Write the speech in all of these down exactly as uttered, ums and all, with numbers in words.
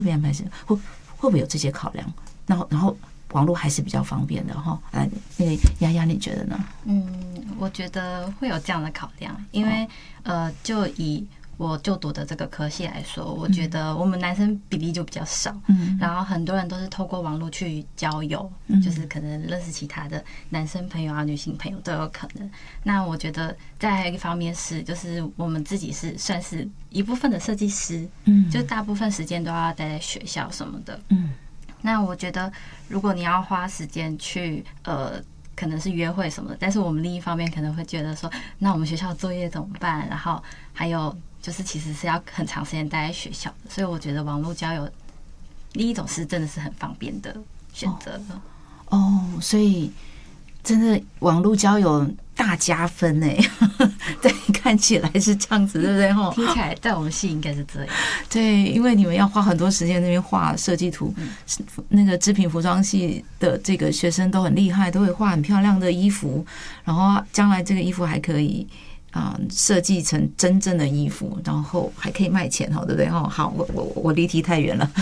便还是会会不会有这些考量？然后然后网络还是比较方便的哈。来，那个丫丫你觉得呢？ 嗯，我觉得会有这样的考量，因为、哦、呃，就以我就读的这个科系来说，我觉得我们男生比例就比较少，嗯，然后很多人都是透过网络去交友，嗯，就是可能认识其他的男生朋友啊、女性朋友都有可能。那我觉得再还有一方面是，就是我们自己是算是一部分的设计师，嗯，就大部分时间都要待在学校什么的，嗯。那我觉得，如果你要花时间去呃，可能是约会什么的，但是我们另一方面可能会觉得说，那我们学校作业怎么办？然后还有就是其实是要很长时间待在学校的，所以我觉得网络交友另一种是真的是很方便的选择了。 哦，哦，所以真的网络交友大加分哎，对，看起来是这样子，对不对？哈， 听起来在我们系应该是这样。 对，因为你们要花很多时间那边画设计图，嗯，那个织品服装系的这个学生都很厉害，都会画很漂亮的衣服，然后将来这个衣服还可以啊设计成真正的衣服，然后还可以卖钱，哈，对不对？哦，好，我我我离题太远了。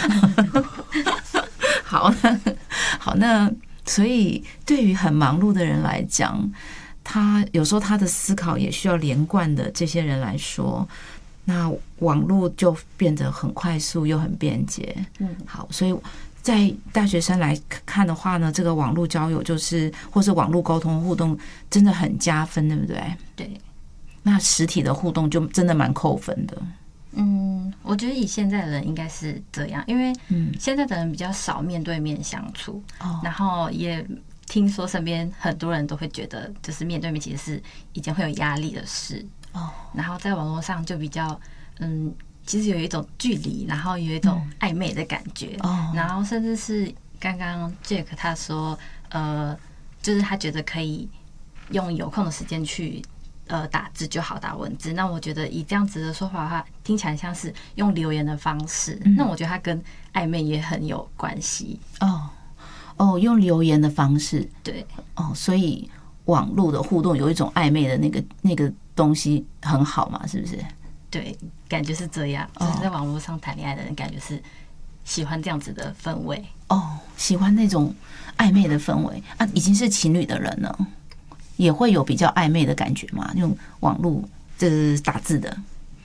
好，好，那所以对于很忙碌的人来讲，他有时候他的思考也需要连贯的这些人来说，那网络就变得很快速又很便捷。嗯，好，所以在大学生来看的话呢，这个网络交友就是或是网络沟通互动真的很加分，对不对？ 对。 那实体的互动就真的蛮扣分的。 嗯，我觉得以现在的人应该是这样，因为现在的人比较少面对面相处，嗯，然后也听说身边很多人都会觉得，就是面对面其实是一件会有压力的事。哦，然后在网络上就比较，嗯，其实有一种距离，然后有一种暧昧的感觉。哦，然后甚至是刚刚 Jack 他说，呃，就是他觉得可以用有空的时间去。呃，打字就好，打文字。那我觉得以这样子的说法的话，听起来像是用留言的方式。嗯，那我觉得它跟暧昧也很有关系。 哦哦，用留言的方式， 对， 哦，所以网络的互动有一种暧昧的那个那个东西很好嘛，是不是？ 对，感觉是这样。就是在网络上谈恋爱的人，感觉是喜欢这样子的氛围。 哦，喜欢那种暧昧的氛围啊，已经是情侣的人了。也会有比较暧昧的感觉嘛？用网络这打字的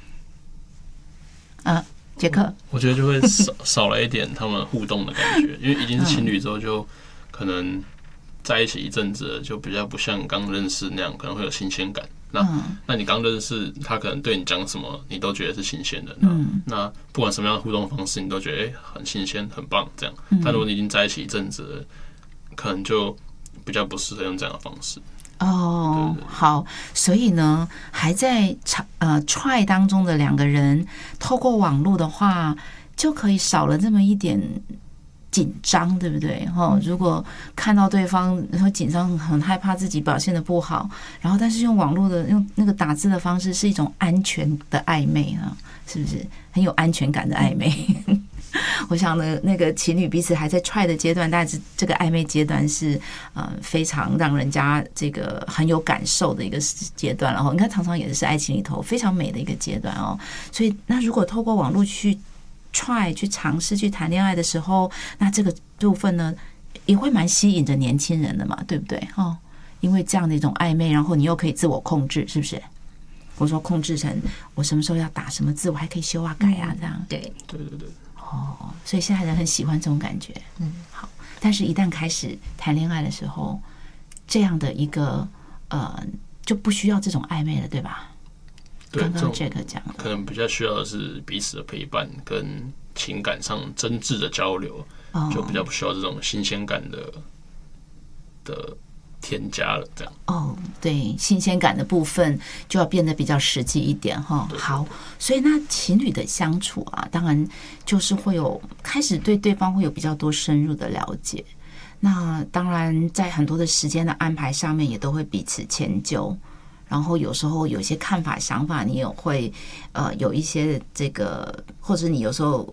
啊，杰克， 我觉得就会少少了一点他们互动的感觉，因为已经是情侣之后，就可能在一起一阵子了，就比较不像刚认识那样，可能会有新鲜感。那、嗯、那你刚认识他，可能对你讲什么，你都觉得是新鲜的。那、嗯、那不管什么样的互动方式，你都觉得、欸、很新鲜、很棒这样。但如果你已经在一起一阵子了，可能就比较不适合用这样的方式。 哦，好，所以呢，还在呃 try 当中的两个人，透过网络的话，就可以少了这么一点紧张，对不对？哈，如果看到对方会紧张，很害怕自己表现得不好，然后但是用网络的用那个打字的方式，是一种安全的暧昧啊，是不是很有安全感的暧昧？我想呢，那个情侣彼此还在 try 的阶段，但是这个暧昧阶段是呃非常让人家这个很有感受的一个阶段，然后你看常常也是爱情里头非常美的一个阶段哦。所以那如果透过网络去 try 去尝试去谈恋爱的时候，那这个部分呢也会蛮吸引着年轻人的嘛，对不对？哦，因为这样的一种暧昧，然后你又可以自我控制，是不是？我说控制成我什么时候要打什么字，我还可以修啊改啊，这样。 对对对对。 哦，所以现在人很喜欢这种感觉，嗯，好。但是，一旦开始谈恋爱的时候，这样的一个呃，就不需要这种暧昧了，对吧？ 对， 刚刚 Jack 讲的， 可能比较需要的是彼此的陪伴跟情感上真挚的交流，哦，就比较不需要这种新鲜感的的。添加了这样哦，对，新鲜感的部分就要变得比较实际一点哈。好，所以那情侣的相处啊，当然就是会有开始对对方会有比较多深入的了解。那当然在很多的时间的安排上面也都会彼此迁就，然后有时候有些看法想法你也会呃有一些这个，或者你有时候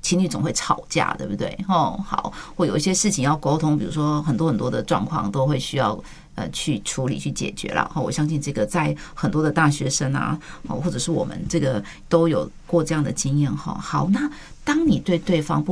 情侣总会吵架，对不对？哦，好，或有一些事情要沟通，比如说很多很多的状况都会需要呃去处理、去解决了。我相信这个在很多的大学生啊，或者是我们这个都有过这样的经验哈。好，那当你对对方不